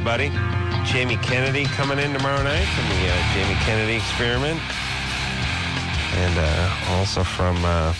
everybody. Jamie Kennedy coming in tomorrow night from the Jamie Kennedy Experiment. And also from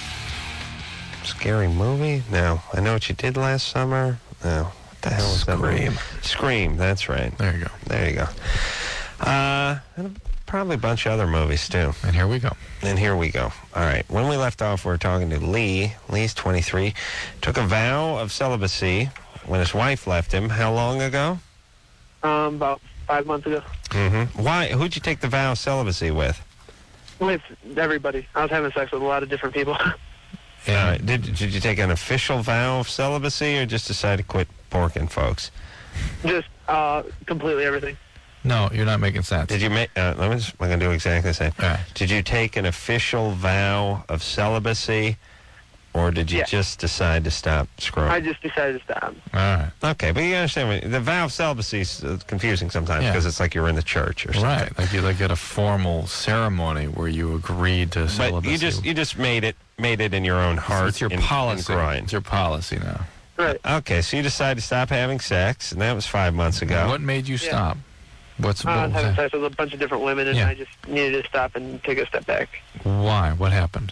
Scary Movie. No, I Know What You Did Last Summer. No, what the hell was that movie? Scream, that's right. There you go. There you go. And probably a bunch of other movies, too. And here we go. And here we go. All right. When we left off, we were talking to Lee. Lee's 23. Took a vow of celibacy when his wife left him. How long ago? About 5 months ago. Mm-hmm. Why? Who'd you take the vow of celibacy with? With everybody. I was having sex with a lot of different people. Yeah. Did you take an official vow of celibacy or just decide to quit porking folks? Just completely everything. No, you're not making sense. Did you make... I'm going to do exactly the same. All right. Did you take an official vow of celibacy, or did you just decide to stop screwing? I just decided to stop. All right. Okay, but you understand, the vow of celibacy is confusing sometimes because it's like you're in the church or something. Right, like you at a formal ceremony where you agreed to celibacy. But you just made it in your own heart. It's your policy. It's your policy now. Right. Okay, so you decided to stop having sex, and that was 5 months ago. What made you stop? I was having sex with a bunch of different women, and I just needed to stop and take a step back. Why? What happened?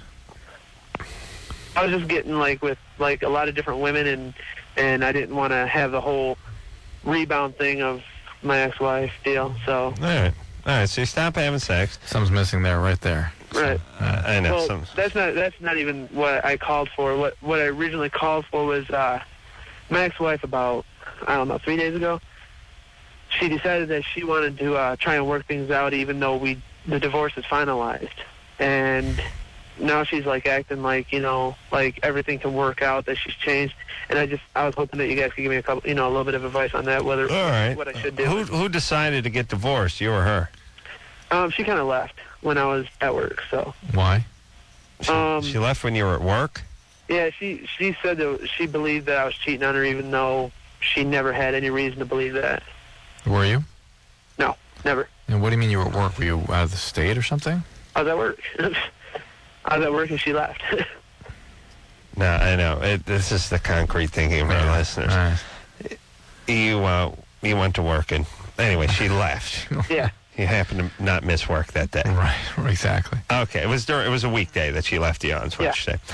I was just getting with a lot of different women, and I didn't want to have the whole rebound thing of my ex-wife deal. So. All right. So you stop having sex. Something's missing there, right there. Right. I know. Well, that's not even what I called for. What I originally called for was my ex-wife about 3 days ago. She decided that she wanted to try and work things out, even though the divorce is finalized. And now she's acting like everything can work out, that she's changed. And I was hoping that you guys could give me a little bit of advice on that, what I should do. Who decided to get divorced, you or her? She kind of left when I was at work. So why? She left when you were at work? Yeah, she said that she believed that I was cheating on her, even though she never had any reason to believe that. Were you? No, never. And what do you mean you were at work? Were you out of the state or something? I was at work. I was at work and she left. No, I know. This is the concrete thinking of our listeners. Right. You went to work, and anyway, she left. Yeah. You happened to not miss work that day. Right, exactly. Okay, it was a weekday that she left you on, is what you say.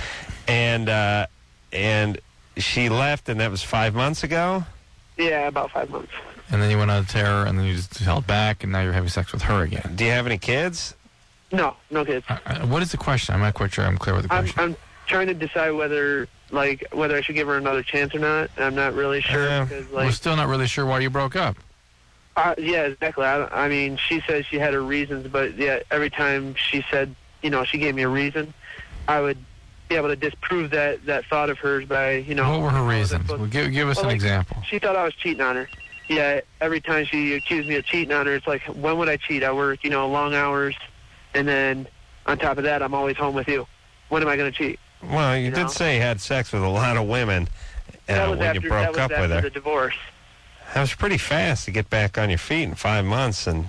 And she left, and that was 5 months ago? Yeah, about 5 months. And then you went on a terror, and then you just held back, and now you're having sex with her again. Do you have any kids? No kids. What is the question? I'm not quite sure I'm clear with the question. I'm trying to decide whether I should give her another chance or not. I'm not really sure. Because, we're still not really sure why you broke up. Yeah, exactly. I mean, she says she had her reasons, but every time she said, she gave me a reason, I would be able to disprove that thought of hers by, What were her reasons? Well, give us an example. She thought I was cheating on her. Yeah, every time she accused me of cheating on her, it's like, when would I cheat? I work, long hours, and then on top of that, I'm always home with you. When am I going to cheat? Well, you did say you had sex with a lot of women when you broke up with her. The divorce. That was pretty fast to get back on your feet in 5 months, and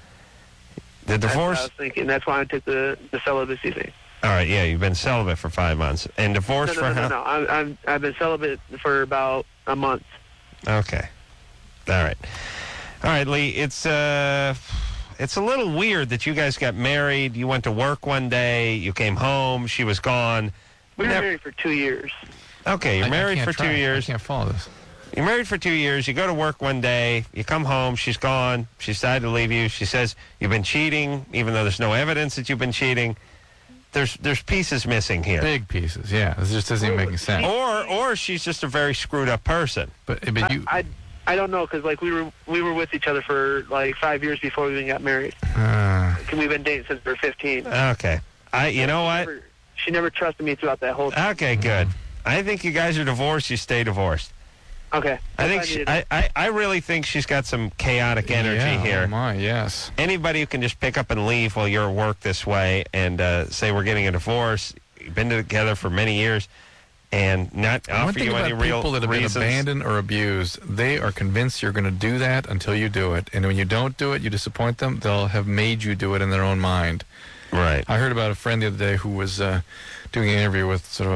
the divorce. That's what I was thinking. That's why I took the celibacy thing. All right, yeah, you've been celibate for 5 months, and divorced for how? No. I've been celibate for about a month. Okay, all right, Lee. It's a little weird that you guys got married. You went to work one day. You came home. She was gone. We were married for 2 years. Okay, you're married for 2 years. I can't follow this. You're married for 2 years. You go to work one day. You come home. She's gone. She decided to leave you. She says you've been cheating, even though there's no evidence that you've been cheating. There's pieces missing here. Big pieces, yeah. This just doesn't even make sense. Or she's just a very screwed up person. But you. I don't know, because we were with each other for 5 years before we even got married. We've been dating since we were 15. Okay. You know what? She never trusted me throughout that whole time. Okay, good. I think you guys are divorced. You stay divorced. Okay. I really think she's got some chaotic energy here. Oh my, yes. Anybody who can just pick up and leave while you're at work this way and say we're getting a divorce, you've been together for many years, and not offer you any real people that have reasons. been abandoned or abused, they are convinced you're going to do that until you do it. And when you don't do it, you disappoint them. They'll have made you do it in their own mind. Right. I heard about a friend the other day who was doing an interview with sort of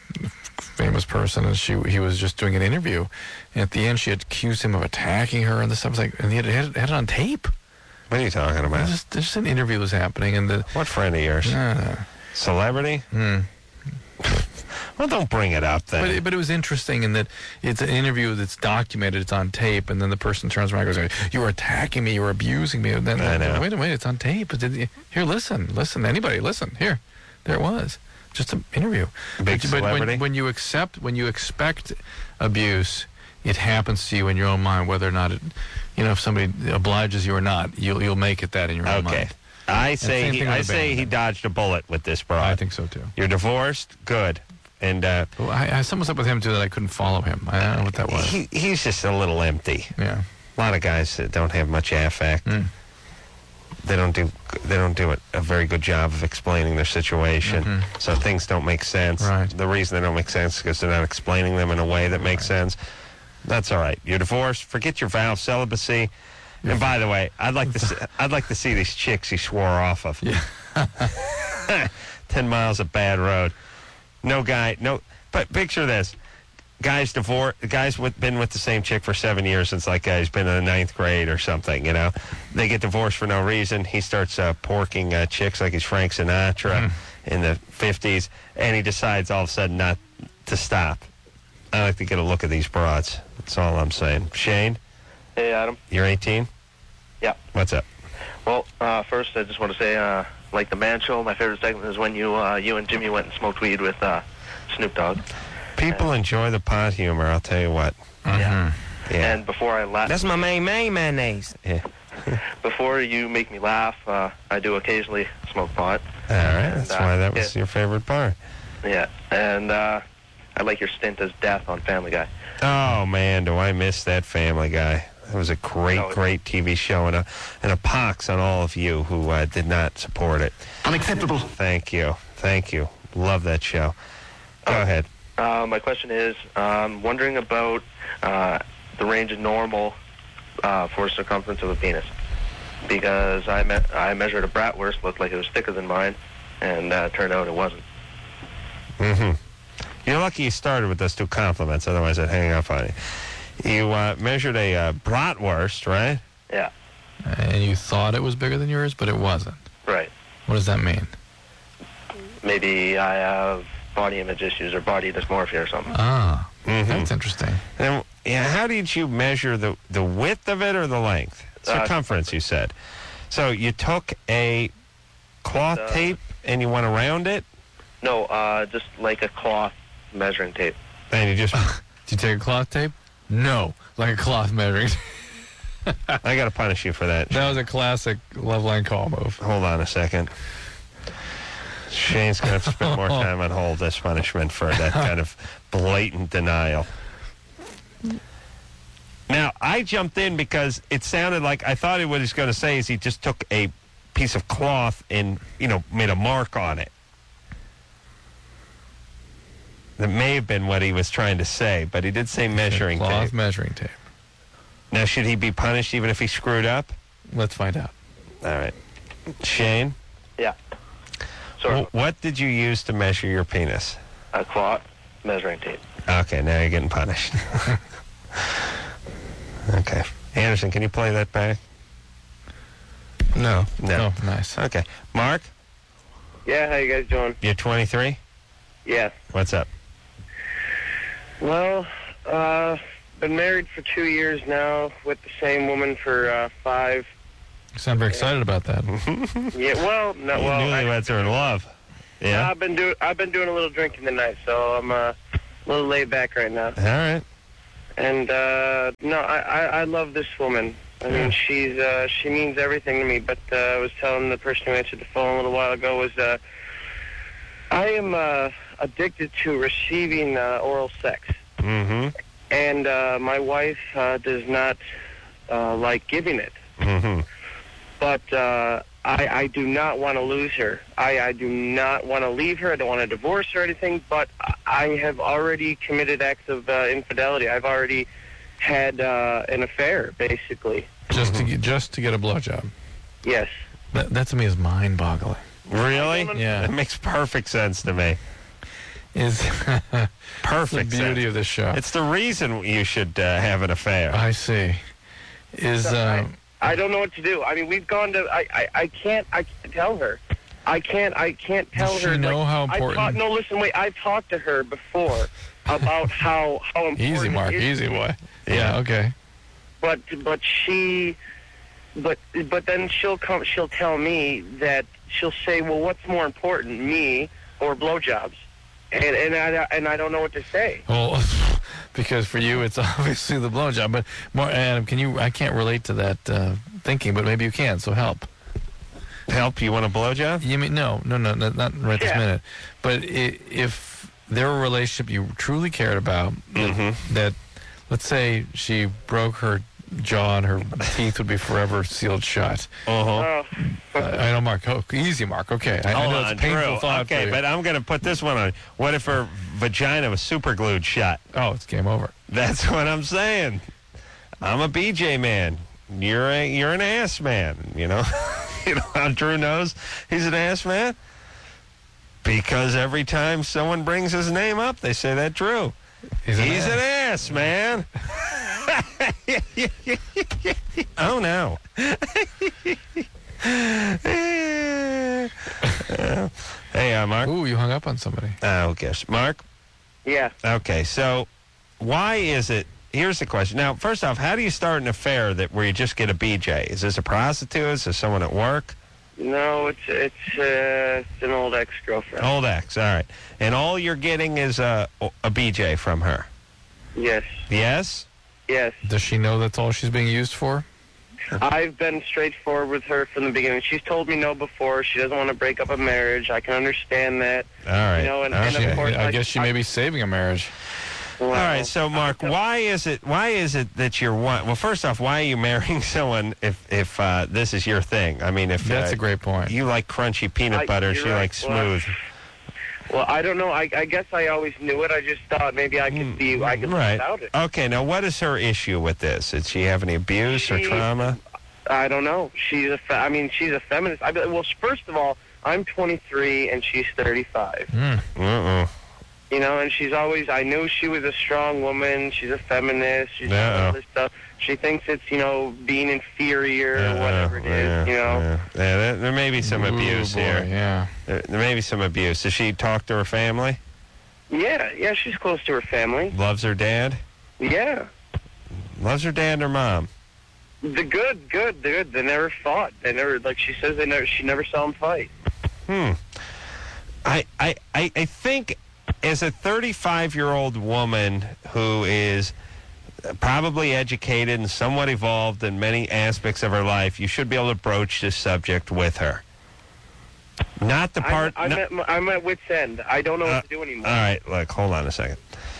famous person, and he was just doing an interview. And at the end, she had accused him of attacking her and this stuff. And he had it on tape. What are you talking about? Just an interview was happening, and what friend of yours? Celebrity? Well, don't bring it up then. But it was interesting in that it's an interview that's documented, it's on tape, and then the person turns around and goes, "You were attacking me, you were abusing me." And then, I know. Wait, it's on tape. Here, listen, anybody, listen. Here, there it was. Just an interview. Big celebrity. But when you expect abuse, it happens to you in your own mind, whether or not if somebody obliges you or not, you'll make it that in your own mind. Okay. I say he dodged a bullet with this broad. I think so too. You're divorced? Good. And something's up with him too that I couldn't follow him. I don't know what that was. He's just a little empty. Yeah. A lot of guys that don't have much affect. They don't do a very good job of explaining their situation. So things don't make sense. Right. The reason they don't make sense is because they're not explaining them in a way that makes sense. That's all right. You're divorced. Forget your vow of celibacy. And by the way, I'd like to see these chicks he swore off of. Yeah. 10 miles of bad road. No guy, no. But picture this: guy's divorced. Guy's been with the same chick for 7 years since he's been in the 9th grade or something. They get divorced for no reason. He starts porking chicks like he's Frank Sinatra in the 50s, and he decides all of a sudden not to stop. I like to get a look at these broads. That's all I'm saying. Shane. Hey, Adam. You're 18? Yeah. What's up? Well, first, I just want to say, like the Man Show, my favorite segment is when you and Jimmy went and smoked weed with Snoop Dogg. People enjoy the pot humor, I'll tell you what. Yeah. Yeah. And before I laugh... That's my main mayonnaise. Yeah. Before you make me laugh, I do occasionally smoke pot. All right, that's why that was your favorite part. Yeah, and I like your stint as Death on Family Guy. Oh, man, do I miss that Family Guy. It was a great TV show, and a pox on all of you who did not support it. Unacceptable. Thank you. Love that show. Go ahead. My question is, wondering about the range of normal for circumference of a penis. Because I measured a bratwurst, looked like it was thicker than mine, and turned out it wasn't. You're lucky you started with those two compliments, otherwise I'd hang up on you. You measured a bratwurst, right? Yeah. And you thought it was bigger than yours, but it wasn't. Right. What does that mean? Maybe I have body image issues or body dysmorphia or something. Ah, that's interesting. And how did you measure the width of it or the length? Circumference, you said. So you took a cloth tape and you went around it? No, just like a cloth measuring tape. And you just... Did you take a cloth tape? No, like a cloth measuring tape. I got to punish you for that. That was a classic Loveline call move. Hold on a second. Shane's going to have to spend more time on hold this punishment for that kind of blatant denial. Now, I jumped in because it sounded like I thought what he was going to say is he just took a piece of cloth and, made a mark on it. That may have been what he was trying to say, but he did say measuring tape. Cloth measuring tape. Now, should he be punished even if he screwed up? Let's find out. All right. Shane? Yeah. Sorry. What did you use to measure your penis? A cloth measuring tape. Okay, now you're getting punished. Okay. Anderson, can you play that back? No. No. Oh, nice. Okay. Mark? Yeah, how you guys doing? You're 23? Yes. What's up? Well, been married for 2 years now with the same woman for 5. You sound very excited about that. Yeah, well, no, You well, newlyweds are in love. Yeah? I've been doing a little drinking tonight, so I'm a little laid back right now. All right. And no, I love this woman. I mean, she means everything to me. But I was telling the person who answered the phone a little while ago was I am addicted to receiving oral sex. Mm-hmm. And my wife does not like giving it. Mm-hmm. But I do not want to lose her. I do not want to leave her. I don't want to divorce her or anything. But I have already committed acts of infidelity. I've already had an affair, basically. Just to get a blowjob. Yes. That to me is mind-boggling. Really? Yeah. It makes perfect sense to me. is Perfect the beauty sense. of the show. It's the reason you should have an affair. I see. Is I don't know what to do. I mean, we've gone to. I can't tell her. I can't tell Does her. she know how important? No, listen, wait. I've talked to her before about how important. Easy, Mark. it is Easy, to me. boy. Yeah. Okay. But then she'll tell me that she'll say, well, what's more important, me or blowjobs? And I don't know what to say. Well, because for you it's obviously the blowjob. But more, Adam, I can't relate to that thinking, but maybe you can. So help. Help? You want a blowjob? You mean no, not right this Yeah. minute. But if there were a relationship you truly cared about, that, let's say she broke her jaw and her teeth would be forever sealed shut. Uh-huh. I know, Mark. Oh, easy, Mark. Okay. I Hold know on, it's a painful Drew. thought for Okay, you. but I'm going to put this one on. What if her vagina was super glued shut? Oh, it's game over. That's what I'm saying. I'm a BJ man. You're an ass man. You know, you know how Drew knows he's an ass man? Because every time someone brings his name up, they say that Drew. He's an ass man. Oh no. Hey, Mark. Ooh, you hung up on somebody. Oh, gosh. Mark? Yeah. Okay, so why is it... Here's the question. Now, first off, how do you start an affair where you just get a BJ? Is this a prostitute? Is this someone at work? No, it's an old ex-girlfriend. Old ex, all right. And all you're getting is a BJ from her? Yes. Yes? Yes. Does she know that's all she's being used for? I've been straightforward with her from the beginning. She's told me no before. She doesn't want to break up a marriage. I can understand that. All right. You know, and Okay. of course, I guess she may be saving a marriage. Well, All right, so Mark, why is it that you're well? First off, why are you marrying someone if this is your thing? I mean, if That's a great point. you like crunchy peanut butter, and you're she right. likes smooth. Well, I don't know. I guess I always knew it. I just thought maybe I could be. I could live without it. Okay, now what is her issue with this? Did she have any abuse or trauma? I don't know. She's a feminist. Well, first of all, I'm 23 and she's 35. You know, and she's always, I knew she was a strong woman. She's a feminist. She's all this stuff. She thinks it's, you know, being inferior or whatever it is, you know. Yeah, there may be some abuse here. Yeah. There may be some abuse. Does she talk to her family? Yeah, she's close to her family. Loves her dad? Yeah. Loves her dad and her mom? The good. They never fought. They never, like she says, she never saw them fight. I think as a 35-year-old woman who is probably educated and somewhat evolved in many aspects of her life, you should be able to broach this subject with her. Not the part... I'm at wit's end. I don't know what to do anymore. All right, look, hold on a second.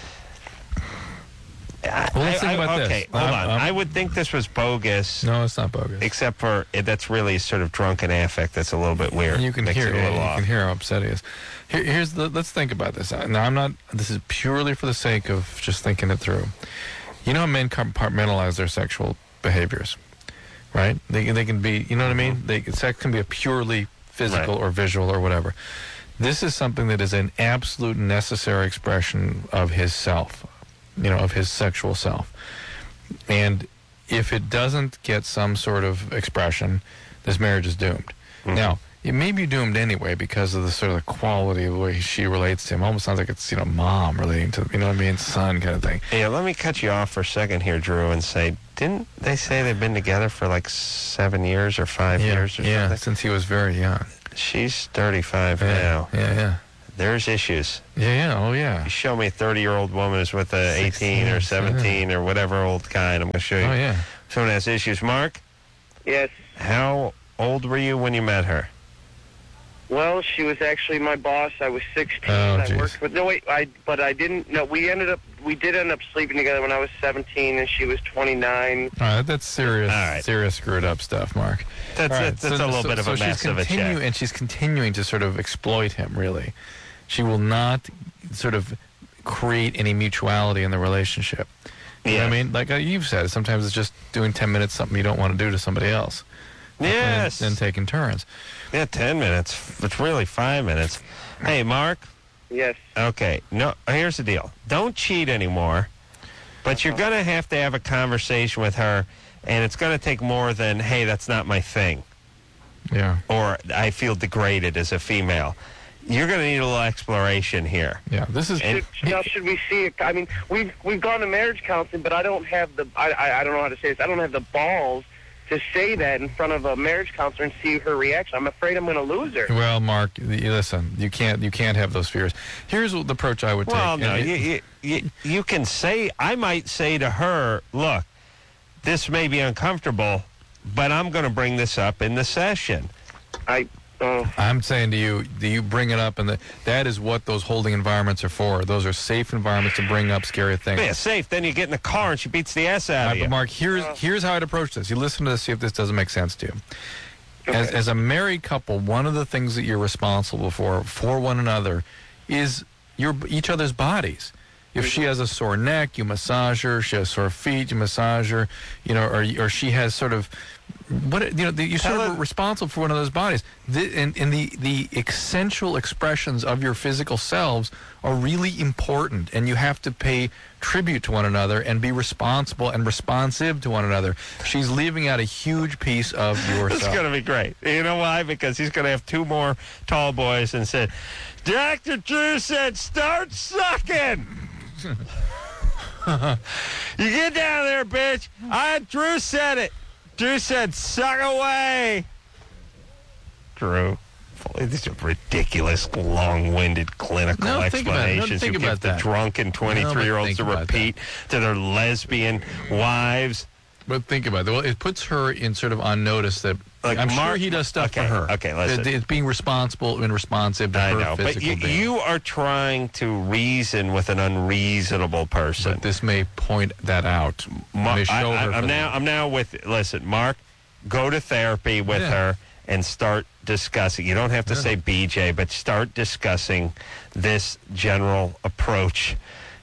Well, let's think about okay, this. hold on. I would think this was bogus. No, it's not bogus. Except for that's really sort of drunken affect. That's a little bit weird. You can Makes hear it a little off. You can hear how upset he is. Let's think about this. Now, I'm not. This is purely for the sake of just thinking it through. You know how men compartmentalize their sexual behaviors, right? They can be. You know what I mean? Sex can be a purely physical or visual or whatever. This is something that is an absolute necessary expression of his self. You know, of his sexual self. And if it doesn't get some sort of expression, this marriage is doomed. Now, it may be doomed anyway because of the sort of the quality of the way she relates to him. Almost sounds like it's, you know, mom relating to, you know what I mean, son kind of thing. Yeah, let me cut you off for a second here, Drew, and say, didn't they say they've been together for like 7 years or 5 years or something? Yeah, since he was very young. She's 35 now. Yeah. There's issues. Oh yeah. You show me a 30-year-old woman who's with a 18 or 17 or whatever old kind, I'm going to show you. Oh yeah. Someone has issues. Mark? Yes. How old were you when you met her? Well, she was actually my boss. I was 16. Oh, I worked with. No, wait. But I didn't. No, we did end up sleeping together when I was 17 and she was 29. All right, that's serious. Serious screwed up stuff, Mark. That's a little bit of a mess of a check. And she's continuing to sort of exploit him, really. She will not sort of create any mutuality in the relationship. You know what I mean? Like you've said, sometimes it's just doing 10 minutes something you don't want to do to somebody else. Yes. And taking turns. Yeah, 10 minutes. It's really 5 minutes. Hey, Mark? Yes. Okay. No, here's the deal. Don't cheat anymore, but you're going to have a conversation with her, and it's going to take more than, hey, that's not my thing, Yeah. or I feel degraded as a female. You're going to need a little exploration here. Yeah. This is. Now, should we see it? I mean, we've gone to marriage counseling, but I don't have the I don't know how to say this. I don't have the balls to say that in front of a marriage counselor and see her reaction. I'm afraid I'm going to lose her. Well, Mark, listen. You can't have those fears. Here's the approach I would take. Well, no, you can say. I might say to her, look, this may be uncomfortable, but I'm going to bring this up in the session. I'm saying to you, you bring it up, and that is what those holding environments are for. Those are safe environments to bring up scary things. Yeah, safe. Then you get in the car and she beats the ass out of you. But Mark, here's how I'd approach this. You listen to this, see if this doesn't make sense to you. As a married couple, one of the things that you're responsible for one another is each other's bodies. If she has a sore neck, you massage her. She has sore feet, you massage her. Or she has sort of you're sort of responsible for one of those bodies. And the essential expressions of your physical selves are really important, and you have to pay tribute to one another and be responsible and responsive to one another. She's leaving out a huge piece of yourself. It's going to be great. You know why? Because he's going to have two more tall boys and said, Dr. Drew said, start sucking. You get down there, bitch. Drew said it. Drew said, suck away. Drew. These are ridiculous, long-winded clinical explanations you give the drunken 23-year-olds to repeat to their lesbian wives. But think about it. Well, it puts her in sort of on notice that I'm sure he does stuff for her. Okay, listen. It's being responsible and responsive to her physical being. You are trying to reason with an unreasonable person. But this may point that out. I'm now with. Listen, Mark, go to therapy with her and start discussing. You don't have to say BJ, but start discussing this general approach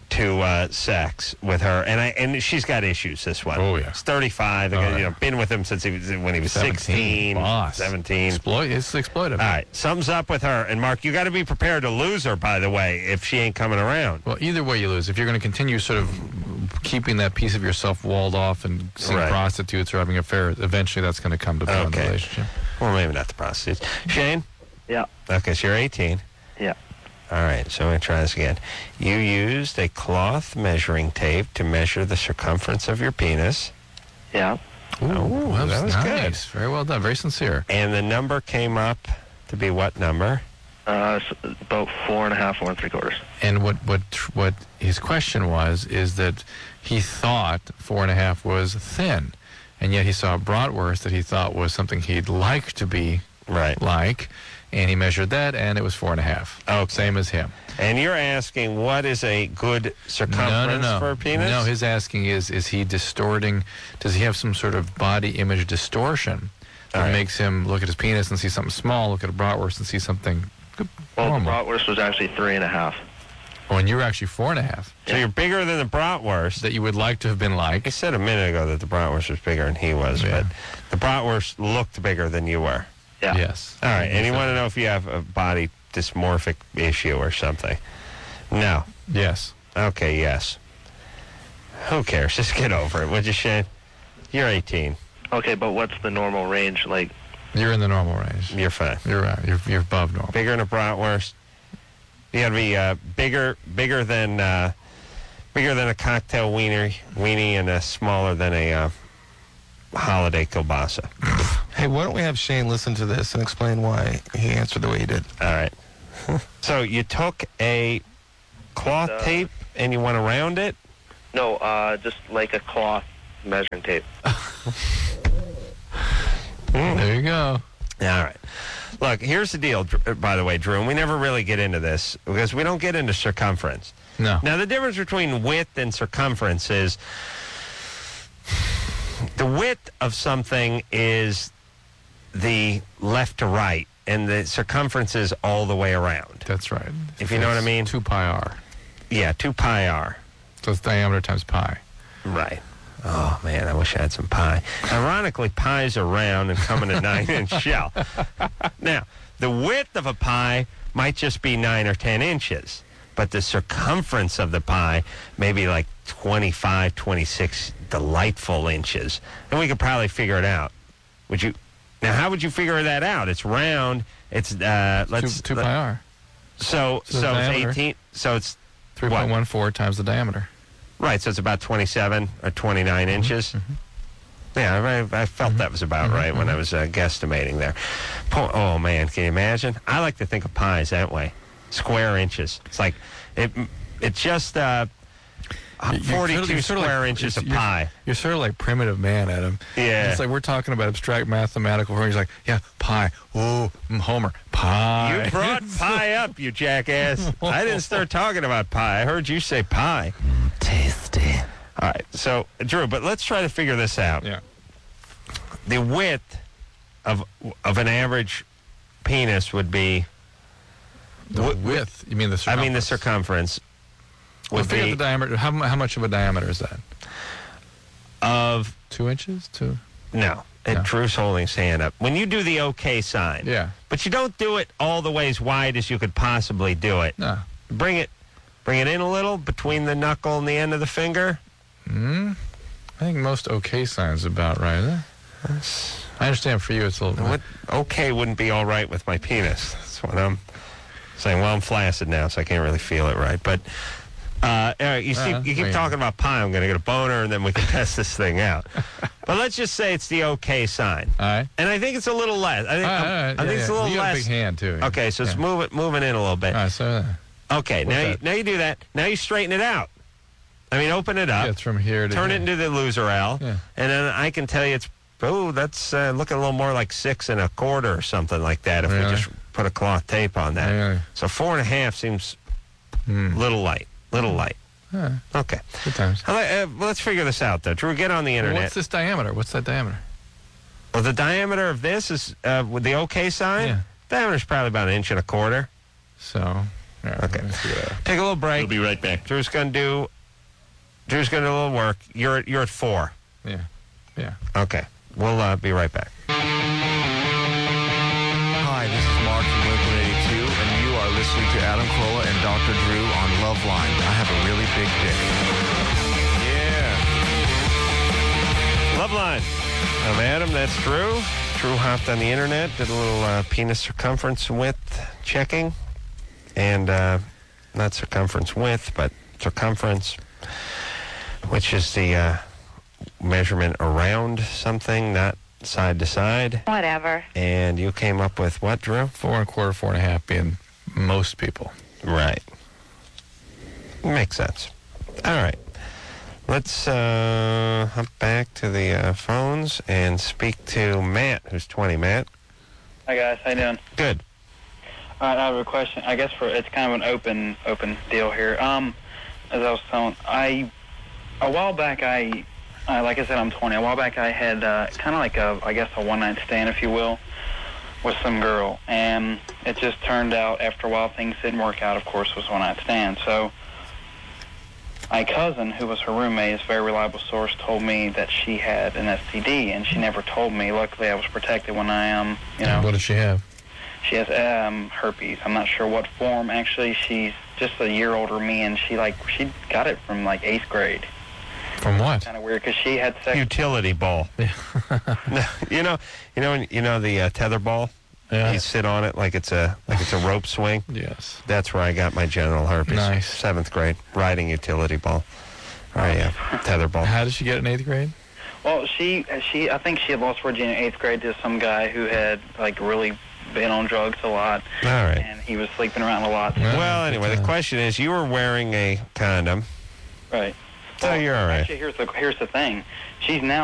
to sex with her, and she's got issues. This one. Oh yeah, he's 35. Been with him since when he was 16, 17. It's exploitive. All right, something's up with her. And Mark, you got to be prepared to lose her. By the way, if she ain't coming around. Well, either way you lose. If you're going to continue sort of keeping that piece of yourself walled off and seeing prostitutes or having affairs, eventually that's going to come to the relationship. Well, maybe not the prostitutes. Shane. Yeah. Okay, so you're 18. Yeah. All right, so I'm going to try this again. You used a cloth measuring tape to measure the circumference of your penis. Yeah. Ooh, that was nice. Good. Very well done. Very sincere. And the number came up to be what number? About 4.5, 4 3/4. And what his question is that he thought 4.5 was thin, and yet he saw a bratwurst that he thought was something he'd like to be like. And he measured that, and it was 4.5. Okay. Same as him. And you're asking, what is a good circumference for a penis? No, his asking is he distorting? Does he have some sort of body image distortion that makes him look at his penis and see something small, look at a bratwurst and see something normal? The bratwurst was actually 3.5. Oh, and you're actually 4.5. So you're bigger than the bratwurst. That you would like to have been like. He said a minute ago that the bratwurst was bigger than he was, but the bratwurst looked bigger than you were. Yeah. Yes. All right. And you want to know if you have a body dysmorphic issue or something? No. Yes. Okay, yes. Who cares? Just get over it, would you, Shane? You're 18. Okay, but what's the normal range? Like, you're in the normal range. You're fine. You're right. You're above normal. Bigger than a bratwurst. You got to be bigger than a cocktail weenie, and smaller than a holiday kielbasa. Hey, why don't we have Shane listen to this and explain why he answered the way he did? All right. So you took a cloth tape and you went around it? No, just like a cloth measuring tape. There you go. All right. Look, here's the deal, by the way, Drew, and we never really get into this because we don't get into circumference. No. Now, the difference between width and circumference is the width of something is the left to right, and the circumference is all the way around. That's right. If you know what I mean. 2 pi r. Yeah, 2 pi r. So it's diameter times pi. Right. Oh, man, I wish I had some pie. Ironically, pies are round and come in a 9-inch shell. Now, the width of a pie might just be 9 or 10 inches, but the circumference of the pie may be like 25, 26 delightful inches, and we could probably figure it out. Would you? Now, how would you figure that out? It's round. It's 2 pi r. So it's diameter. 18. So it's 3.14 times the diameter. right. So it's about 27 or 29 inches. Yeah, I felt that was about right when I was guesstimating there. Oh man, can you imagine? I like to think of pies that way, square inches. It's like it just 42 square inches of pie. You're sort of like primitive man, Adam. Yeah. It's like we're talking about abstract mathematical forms. Like, yeah, pie. Oh, Homer, pie. You brought pie up, you jackass. I didn't start talking about pie. I heard you say pie. Tasty. All right, so Drew, but let's try to figure this out. Yeah. The width of an average penis would be. The width. You mean the circumference? I mean the circumference Well, would figure be out the diameter. How much of a diameter is that? of 2 inches? 2? no. And No. Drew's holding his hand up. When you do the OK sign, Yeah. but you don't do it all the way as wide as you could possibly do it. No. Bring it in a little between the knuckle and the end of the finger. I think most OK signs about right. Isn't it? I understand for you it's a little. What OK wouldn't be all right with my penis. That's what I'm saying. Well, I'm flaccid now, so I can't really feel it right. But Eric, you keep talking about pie. I'm going to get a boner, and then we can test this thing out. But let's just say it's the OK sign. All right. And I think it's a little less. I think, I think it's a little You got less. a big hand too. Okay, so it's moving in a little bit. All right, so Okay, What's now you do that. Now you straighten it out. I mean, open it up. it's from here to Turn here. it into the loser L, Yeah. and then I can tell you it's that's looking a little more like 6 1/4 or something like that if we Really? just put a cloth tape on that. Really? So 4 1/2 seems little light. Yeah, Okay, good times. let's figure this out though. Drew, get on the Well, internet. what's this diameter? What's that diameter? Well, the diameter of this is with the OK sign. Yeah. Diameter is probably about 1 1/4. So. Yeah, Okay. let me see that. Take a little break. We'll be right back. Drew's gonna do a little work. You're at 4. Yeah. Yeah. Okay, we'll be right back. Hi, this is Mark from Local 82, and you are listening to Adam Carolla and Dr. Drew on Loveline. I have a really big dick. Yeah. Loveline. I'm Adam. That's Drew. Drew hopped on the internet, did a little penis circumference width checking, and not circumference width, but circumference, which is the measurement around something, not side to side. Whatever. And you came up with what, Drew? 4 1/4, 4 1/2 being most people. Right. Makes sense. All right. Let's hop back to the phones and speak to Matt, who's 20. Matt? Hi guys, how you doing? Good. All right, I have a question. I guess it's kind of an open deal here. As I was telling, a while back like I said, I'm 20. A while back I had kind of like a one night stand, if you will, with some girl, and it just turned out after a while things didn't work out. Of course, it was one night stand. So my cousin, who was her roommate, is a very reliable source, told me that she had an STD, and she never told me. Luckily, I was protected when I What did she have? She has herpes. I'm not sure what form. Actually, she's just a year older than me, and she got it from like 8th grade. From what? Kind of weird because she had sex. Utility ball. you know the tether ball? Yeah. You sit on it like it's a rope swing. Yes. That's where I got my genital herpes. Nice. 7th grade, riding utility ball. Oh yeah, tether ball. How did she get it in 8th grade? Well, I think she had lost virginity in 8th grade to some guy who had like really been on drugs a lot. All right. And he was sleeping around a lot. Well, anyway, the question is, you were wearing a condom, Right. so you're all right. Actually, here's the thing. She's now